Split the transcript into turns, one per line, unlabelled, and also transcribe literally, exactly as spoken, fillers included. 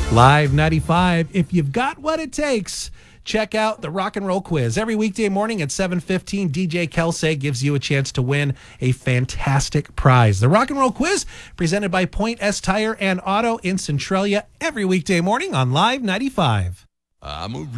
Live ninety-five, if you've got what it takes, check out the Rock and Roll Quiz. Every weekday morning at seven fifteen, D J Kelsey gives you a chance to win a fantastic prize. The Rock and Roll Quiz, presented by Point S Tire and Auto in Centralia, every weekday morning on Live ninety-five.
I'm a